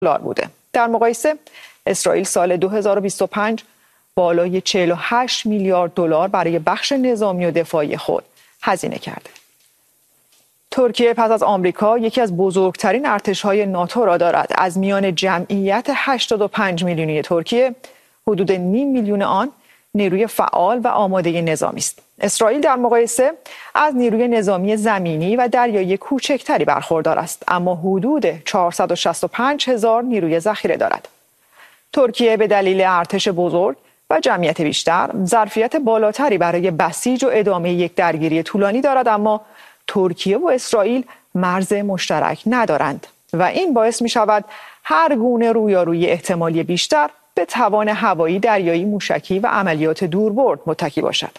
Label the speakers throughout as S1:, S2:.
S1: بوده. در مقایسه اسرائیل سال 2025 بالای 48 میلیارد دلار برای بخش نظامی و دفاعی خود هزینه کرده. ترکیه پس از آمریکا یکی از بزرگترین ارتش‌های ناتو را دارد. از میان جمعیت 85 میلیونی ترکیه، حدود نیم میلیون آن نیروی فعال و آماده نظامی است. اسرائیل در مقایسه از نیروی نظامی زمینی و دریایی کوچکتری برخوردار است، اما حدود 465,000 نیروی ذخیره دارد. ترکیه به دلیل ارتش بزرگ و جمعیت بیشتر، ظرفیت بالاتری برای بسیج و ادامه یک درگیری طولانی دارد، اما ترکیه و اسرائیل مرز مشترک ندارند و این باعث می شود هر گونه رویارویی احتمالی بیشتر به توان هوایی، دریایی، موشکی و عملیات دوربرد متکی باشد.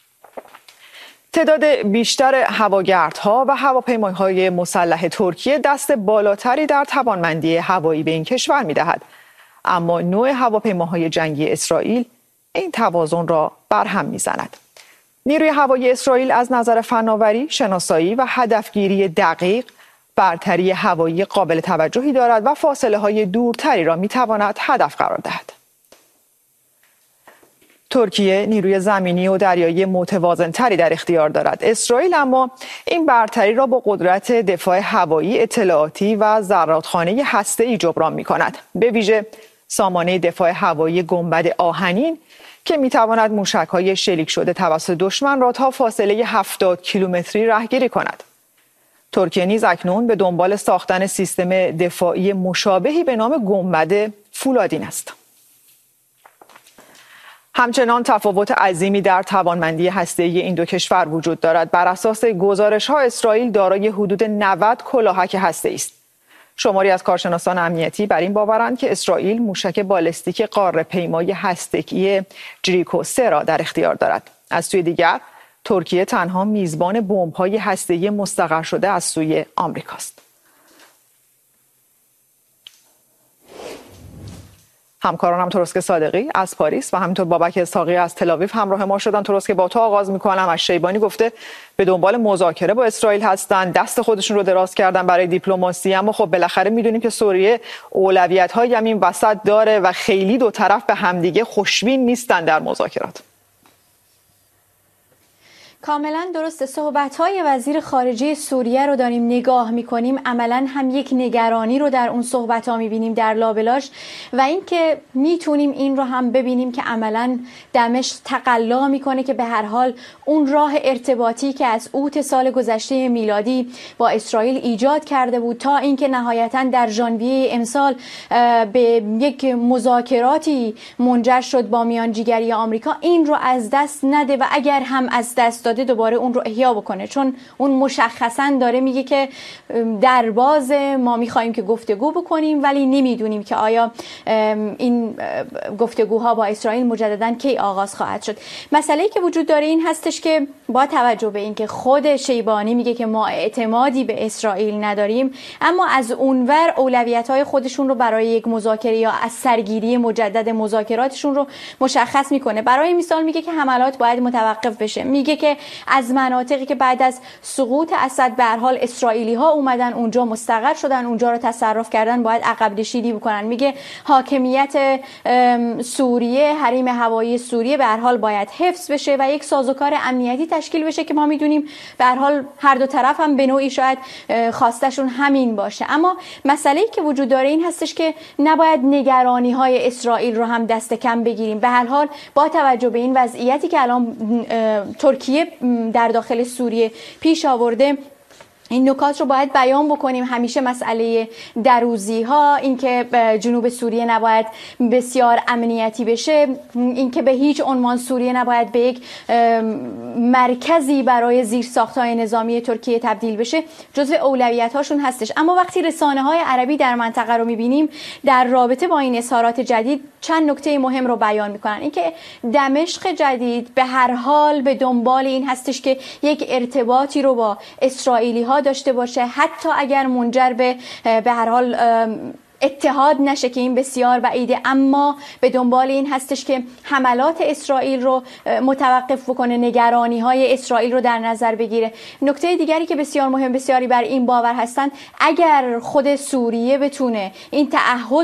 S1: تعداد بیشتر هواگردها و هواپیماهای مسلح ترکیه دست بالاتری در توانمندی هوایی به این کشور می دهد. اما نوع هواپیماهای جنگی اسرائیل این توازن را برهم می زند. نیروی هوایی اسرائیل از نظر فناوری، شناسایی و هدفگیری دقیق برتری هوایی قابل توجهی دارد و فاصله‌های دورتری را می‌تواند هدف قرار دهد. ترکیه نیروی زمینی و دریایی متوازن‌تری در اختیار دارد. اسرائیل اما این برتری را با قدرت دفاع هوایی، اطلاعاتی و زرادخانه هسته‌ای جبران می‌کند. به ویژه سامانه دفاع هوایی گنبد آهنین که می‌تواند موشک‌های شلیک شده توسط دشمن را تا فاصله 70 کیلومتری رهگیری کند. ترکیه نیز اکنون به دنبال ساختن سیستم دفاعی مشابهی به نام گنبد فولادین است. همچنان تفاوت عظیمی در توانمندی هسته‌ای این دو کشور وجود دارد. بر اساس گزارش‌ها اسرائیل دارای حدود 90 کلاهک هسته‌ای است. شماری از کارشناسان امنیتی بر این باورند که اسرائیل موشک بالستیک قاره‌پیمای هسته‌ای جریکو 3 را در اختیار دارد. از سوی دیگر ترکیه تنها میزبان بمب‌های هسته‌ای مستقر شده از سوی آمریکاست. همکارانم تروسک صادقی از پاریس و همینطور بابک اسحاقی از تل‌آویو همراه ما شدن. تروسک، با تو آغاز می‌کنم. از شیبانی گفته به دنبال مذاکره با اسرائیل هستند، دست خودشون رو دراز کردن برای دیپلماسی، اما خب بالاخره می‌دونیم که سوریه اولویت‌های همین وسط داره و خیلی دو طرف به همدیگه خوشبین نیستن در مذاکرات.
S2: کاملا درسته. صحبت‌های وزیر خارجه سوریه رو داریم نگاه می‌کنیم، عملاً هم یک نگرانی رو در اون صحبت‌ها می‌بینیم در لابلاش و اینکه میتونیم این رو هم ببینیم که عملاً دمشق تقلا می‌کنه که به هر حال اون راه ارتباطی که از اوت سال گذشته میلادی با اسرائیل ایجاد کرده بود تا اینکه نهایتاً در ژانویه امسال به یک مذاکراتی منجر شد با میانجیگری آمریکا، این رو از دست نده و اگر هم از دست دوباره اون رو احیا بکنه، چون اون مشخصا داره میگه که در باز ما میخوایم که گفتگو بکنیم ولی نمیدونیم که آیا این گفتگوها با اسرائیل مجددا کی آغاز خواهد شد. مسئله‌ای که وجود داره این هستش که با توجه به اینکه خود شیبانی میگه که ما اعتمادی به اسرائیل نداریم، اما از اونور اولویت‌های خودشون رو برای یک مذاکره یا از سرگیری مجدد مذاکراتشون رو مشخص میکنه. برای مثال میگه که حملات باید متوقف بشه، میگه که از مناطقی که بعد از سقوط اسد به هر حال اسرائیلی ها اومدن اونجا مستقر شدن، اونجا رو تصرف کردن، باید عقب نشینی بکنن. میگه حاکمیت سوریه، حریم هوایی سوریه به هر حال باید حفظ بشه و یک سازوکار امنیتی تشکیل بشه که ما میدونیم به هر حال هر دو طرف هم به نوعی شاید خواستشون همین باشه. اما مسئله‌ای که وجود داره این هستش که نباید نگرانی های اسرائیل رو هم دست کم بگیریم. به هر حال با توجه به این وضعیتی که الان ترکیه در داخل سوریه پیش آورده، این نکات رو باید بیان بکنیم. همیشه مسئله دروزی ها، اینکه جنوب سوریه نباید بسیار امنیتی بشه، اینکه به هیچ عنوان سوریه نباید به یک مرکزی برای زیرساخت‌های نظامی ترکیه تبدیل بشه، جزو اولویت هاشون هستش. اما وقتی رسانه های عربی در منطقه رو میبینیم در رابطه با این اظهارات جدید، چند نکته مهم رو بیان میکنن. اینکه دمشق جدید به هر حال به دنبال این هستش که یک ارتباطی رو با اسرائیلی ها داشته باشه، حتی اگر منجر به هر حال اتحاد نشه که این بسیار بعیده، اما به دنبال این هستش که حملات اسرائیل رو متوقف بکنه، نگرانی های اسرائیل رو در نظر بگیره. نکته دیگری که بسیار مهم، بسیاری بر این باور هستند، اگر خود سوریه بتونه این تعهد